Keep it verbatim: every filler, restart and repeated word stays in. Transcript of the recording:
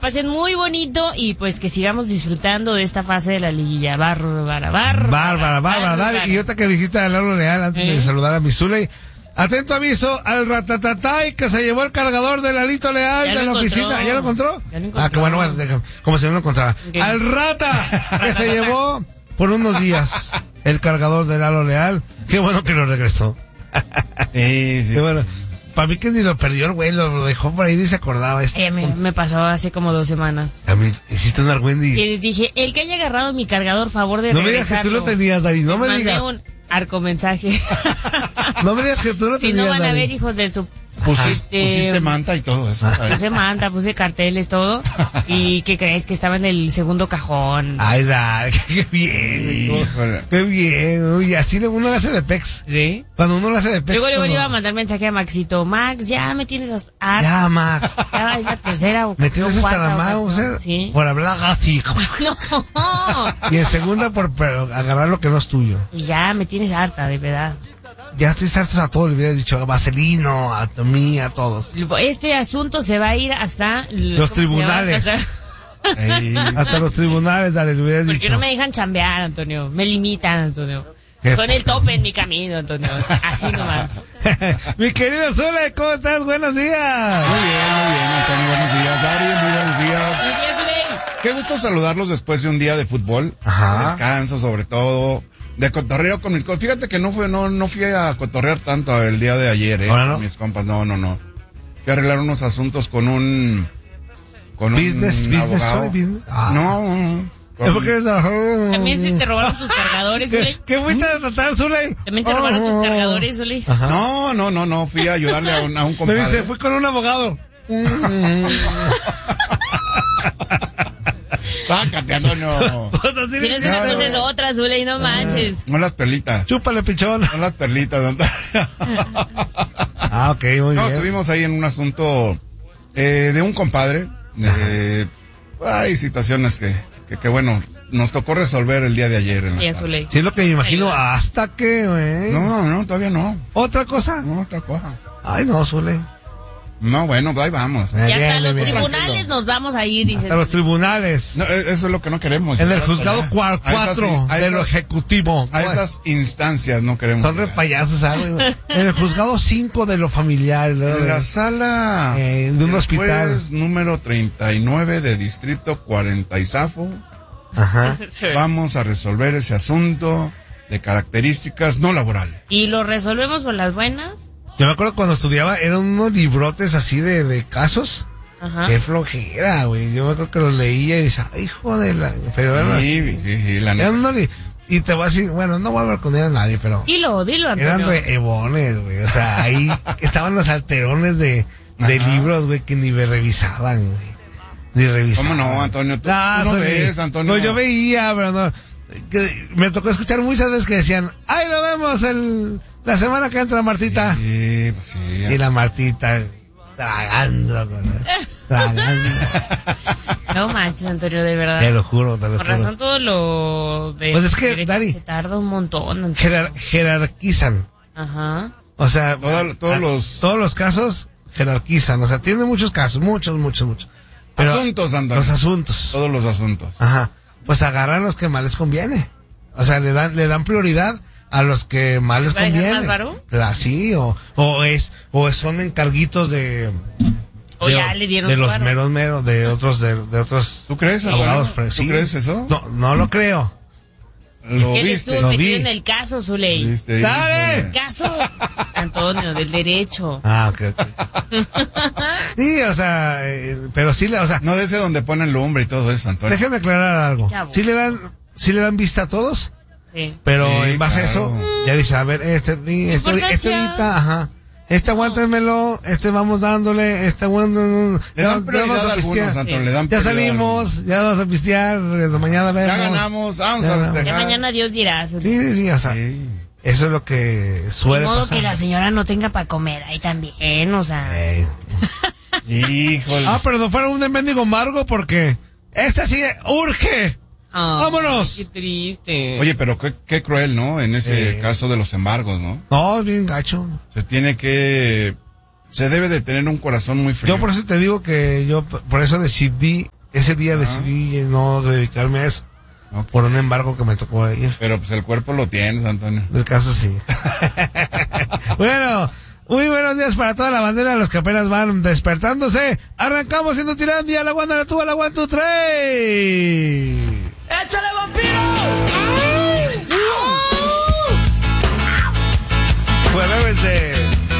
pasen muy bonito y pues que sigamos disfrutando de esta fase de la liguilla. Bárbara, bárbara. Bárbara, bárbara, Dani. Y otra que dijiste a Lalo Leal antes ¿Eh? de saludar a mi Zuley. Atento aviso al ratatatay que se llevó el cargador de Lalito Leal ya de la encontró. oficina. ¿Ya lo encontró? Ya lo encontró. Ah, que bueno, bueno, déjame, como si no lo encontrara. Okay. Al rata que se llevó por unos días el cargador de Lalo Leal. Qué bueno que lo regresó. Sí, sí. Qué bueno. Para mí que ni lo perdió el güey, lo, lo dejó por ahí y se acordaba. Este. Eh, me, me pasó hace como dos semanas. A mí, hiciste un argüendi. Y les dije, el que haya agarrado mi cargador, favor de no regresarlo. No me digas que tú lo tenías, Dani, no les me digas. un arco mensaje. No me digas que tú lo si tenías, no van Dani. a ver, hijos de su... Pusiste, este, pusiste manta y todo eso. Puse manta, puse carteles, todo. ¿Y qué crees? Que estaba en el segundo cajón. Ay, Dani, qué bien. Qué bien. Uy, así uno lo hace de pex. ¿Sí? Cuando uno lo hace de pex. Luego, luego como... le iba a mandar mensaje a Maxito. Max, ya me tienes hasta... Ah, ya, Max. Ya es la tercera ocasión. ¿Me tienes hasta la mano? ¿Sí? Por hablar así. No. Y en segunda por, por agarrar lo que no es tuyo. Y ya me tienes harta, de verdad. Ya estoy hartos a todos, le hubiera dicho a Vaselino, a mí, a todos. Este asunto se va a ir hasta... Los tribunales. Hasta... hasta los tribunales, dale, le hubieras dicho. Porque no me dejan chambear, Antonio. Me limitan, Antonio. Son el tope en mi camino, Antonio. Así nomás. Mi querido Zule, ¿cómo estás? Buenos días. Muy bien, muy bien, Antonio. Buenos días, Dari. Muy buenos días. Buenos días, Zule. Qué gusto saludarlos después de un día de fútbol. Ajá. De descanso, sobre todo. De cotorreo con mis compas. Fíjate que no fue, no, no fui a cotorrear tanto el día de ayer, eh. ¿Ahora no? Con mis compas, no, no, no. Fui a arreglar unos asuntos con un, con business, un business, abogado. Business. Ah. No, con... ¿Es porque es... También se te robaron tus cargadores, Zule. ¿Qué, ¿Qué fuiste a tratar, Zule? También te robaron tus cargadores, Zule. No, no, no, no, fui a ayudarle a un, a un compadre. Me dice, fui con un abogado. Sácate, Antonio. Tienes una cosa es otra, Zule, y no manches. Son las perlitas. Chúpale, pichón. Son las perlitas, Antonio. Ah, ok, muy no, bien. No, estuvimos ahí en un asunto eh, de un compadre. Eh, hay situaciones que, que, que, bueno, nos tocó resolver el día de ayer. En la sí, Zule. Sí, es lo que me imagino. ¿Hasta que, güey? No, no, todavía no. ¿Otra cosa? No, otra cosa. Ay, no, Zule. No, bueno, ahí vamos. Ya hasta los tribunales nos vamos a ir, dice. A los tribunales. No, eso es lo que no queremos. En el juzgado cuatro de lo ejecutivo. A esas instancias no queremos. Son re payasos, ¿sabes? En el juzgado cinco de lo familiar. ¿no? En la sala eh, de un hospital. Número treinta y nueve de Distrito cuarenta y Zafo. Ajá. Vamos a resolver ese asunto de características no laborales. ¿Y lo resolvemos por las buenas? Yo me acuerdo cuando estudiaba, eran unos librotes así de, de casos. Ajá. Qué flojera, güey. Yo me acuerdo que los leía y decía, ay, hijo de la... Pero eran sí, así, sí, sí, la eran unos li... Y te voy a decir, bueno, no voy a hablar con él a nadie, pero... Dilo, dilo, Antonio. Eran re ebones, güey. O sea, ahí estaban los alterones de, de libros, güey, que ni me revisaban, güey. Ni revisaban. ¿Cómo no, Antonio? ¿Tú, ah, tú no soy... ves, Antonio? No, yo veía, pero no... Que me tocó escuchar muchas veces que decían, ay, lo vemos el... la semana que entra, Martita. Sí, pues sí. Y la Martita tragando, tragando. No manches, Antonio, de verdad. Te lo juro, te lo Por juro. razón todo lo de... Pues es que, Dari, se tarda un montón. Jerar, jerarquizan. Ajá. O sea, Todo, todos a, los... todos los casos jerarquizan. O sea, tiene muchos casos, muchos, muchos, muchos. Pero asuntos, Antonio. Los asuntos. Todos los asuntos. Ajá. Pues agarran los que más les conviene. O sea, le dan, le dan prioridad a los que más les conviene. ¿Más varo? La, sí, o, o es, o son encarguitos de, o de, ya le dieron de los varo. meros meros, de otros, de, de otros. ¿Tú crees, abogados? ¿Tú Sí. crees eso? No, no lo creo. Lo Él viste. estuvo Lo metido vi. en el caso, Zuley. ¿Viste? ¡Dale! El caso, Antonio, del derecho. Ah, ok, ok. Sí, o sea, eh, pero sí, le, o sea, No de ese donde ponen lumbre y todo eso, Antonio. déjeme aclarar algo. Chavo. Sí le dan, sí le dan vista a todos, Sí. pero Sí, en base claro. a eso, ya dice, a ver, este, este, este Importancia. ahorita, ajá. Este aguántenmelo, este vamos dándole, este aguántenlo. Le dan prioridad a algunos, Antonio, le dan Ya prioridad a salimos, ya vamos a pistear, regreso, mañana vemos. Ya ganamos, vamos Ya a ganamos. festejar. Ya mañana Dios dirá, Zuley. Sí, sí, sí, o sea, Sí. eso es lo que suele De modo pasar. que la señora no tenga para comer ahí también, o sea. Eh. Híjole. Ah, pero no fuera un mendigo amargo porque este sí urge. Ay, ¡Vámonos! Qué triste. Oye, pero qué, qué cruel, ¿no? En ese Eh. caso de los embargos, ¿no? No, bien gacho. Se tiene que se debe de tener un corazón muy frío. Yo por eso te digo que yo, por eso decidí, ese día ah. decidí no dedicarme a eso. Okay. Por un embargo que me tocó ir. Pero pues el cuerpo lo tienes, Antonio. Del caso sí. Bueno, muy buenos días para toda la bandera, los que apenas van despertándose. Arrancamos siendo Tirandia, la guanda, la tuba, la one, two, three. ¡Échale,